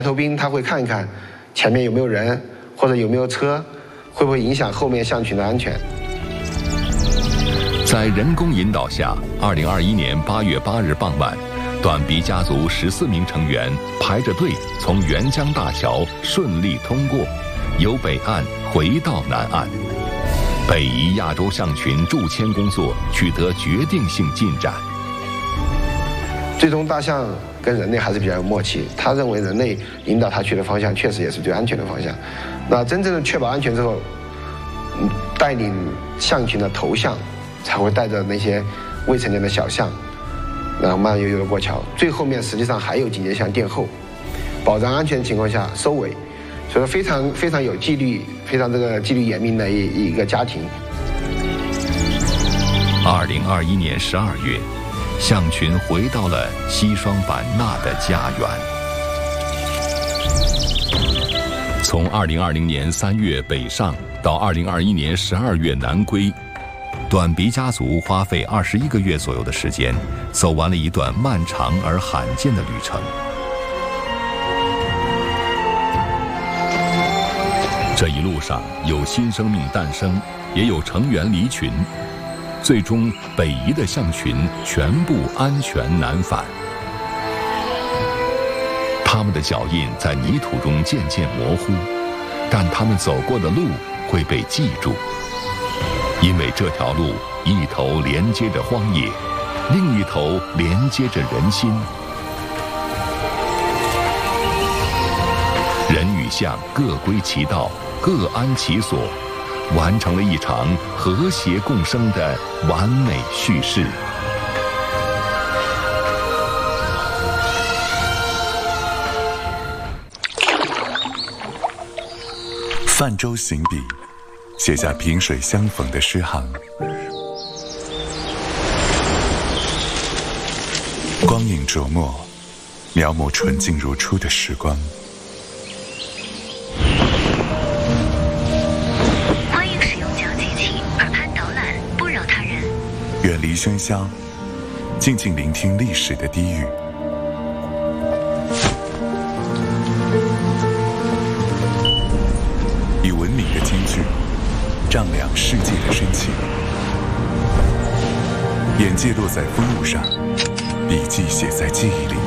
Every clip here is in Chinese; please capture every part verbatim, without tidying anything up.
头兵他会看一看前面有没有人或者有没有车，会不会影响后面象群的安全。 在人工引导下，二零二一年八月八日傍晚，短鼻家族十四名成员排着队从沅江大桥顺利通过，由北岸回到南岸。北移亚洲象群驻迁工作取得决定性进展。 最终，大象跟人类还是比较有默契，他认为人类引导他去的方向确实也是最安全的方向。那真正的确保安全之后，带领象群的头象才会带着那些未成年的小象，然后慢悠悠的过桥。最后面实际上还有警戒象殿后，保障安全的情况下收尾。所以说非常非常有纪律，非常这个纪律严明的一一个家庭。 二零二一年十二月，象群回到了西双版纳的家园。从二零二零年三月北上到二零二一年十二月南归，短鼻家族花费二十一个月左右的时间，走完了一段漫长而罕见的旅程。这一路上有新生命诞生，也有成员离群，最终北移的象群全部安全南返。他们的脚印在泥土中渐渐模糊，但他们走过的路会被记住，因为这条路一头连接着荒野，另一头连接着人心。人与象各归其道，各安其所，完成了一场和谐共生的完美叙事。 泛舟行笔，写下萍水相逢的诗行。光影琢磨，描摹纯净如初的时光。 欢迎使用讲解器，耳畔导览，不扰他人。 远离喧嚣，静静聆听历史的低语。以文明的金句丈量世界的深情。眼界落在风物上，笔记写在记忆里。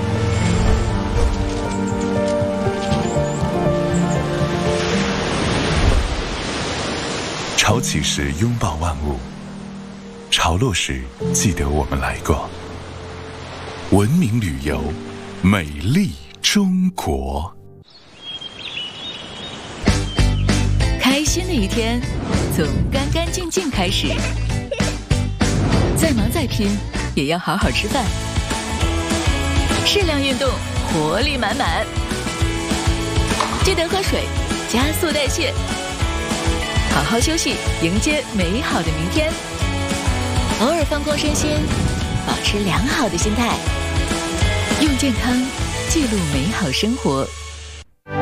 潮起时拥抱万物，潮落时记得我们来过。文明旅游，美丽中国。 开心的一天从干干净净开始，再忙再拼也要好好吃饭，适量运动，活力满满。记得喝水，加速代谢，好好休息，迎接美好的明天。偶尔放空身心，保持良好的心态，用健康记录美好生活。